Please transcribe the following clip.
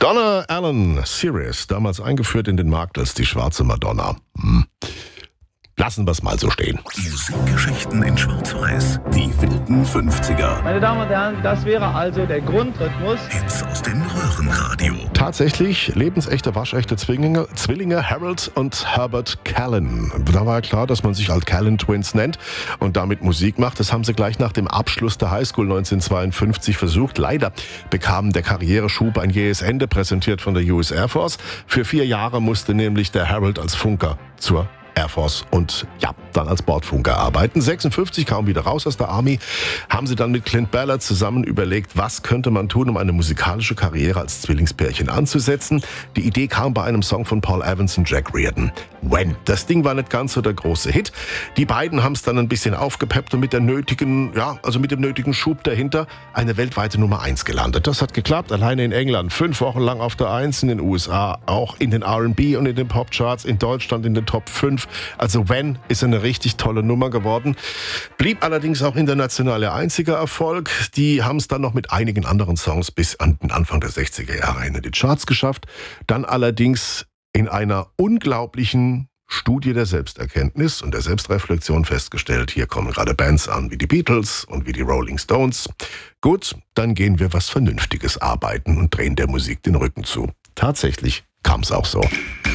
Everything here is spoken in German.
Donna Allen, Serious, damals eingeführt in den Markt als die schwarze Madonna. Lassen wir es mal so stehen. Musikgeschichten in Schwarz-Weiß. Die wilden 50er. Meine Damen und Herren, das wäre also der Grundrhythmus. Hits aus dem Röhrenradio. Tatsächlich lebensechte, waschechte Zwillinge Harold und Herbert Callan. Da war ja klar, dass man sich als Callan Twins nennt und damit Musik macht. Das haben sie gleich nach dem Abschluss der Highschool 1952 versucht. Leider bekam der Karriereschub ein jähes Ende, präsentiert von der US Air Force. Für 4 Jahre musste nämlich der Harold als Funker zur Air Force und dann als Bordfunker arbeiten. 56 kaum wieder raus aus der Army, haben sie dann mit Clint Ballard zusammen überlegt, was könnte man tun, um eine musikalische Karriere als Zwillingspärchen anzusetzen. Die Idee kam bei einem Song von Paul Evans und Jack Reardon. When. Das Ding war nicht ganz so der große Hit. Die beiden haben es dann ein bisschen aufgepeppt und mit dem nötigen Schub dahinter eine weltweite Nummer 1 gelandet. Das hat geklappt, alleine in England 5 Wochen lang auf der 1, in den USA auch in den R&B und in den Popcharts, in Deutschland in den Top 5. Also When ist eine richtig tolle Nummer geworden. Blieb allerdings auch international ihr einziger Erfolg. Die haben es dann noch mit einigen anderen Songs bis an den Anfang der 60er Jahre in die Charts geschafft. Dann allerdings in einer unglaublichen Studie der Selbsterkenntnis und der Selbstreflexion festgestellt, hier kommen gerade Bands an wie die Beatles und wie die Rolling Stones. Gut, dann gehen wir was Vernünftiges arbeiten und drehen der Musik den Rücken zu. Tatsächlich kam es auch so.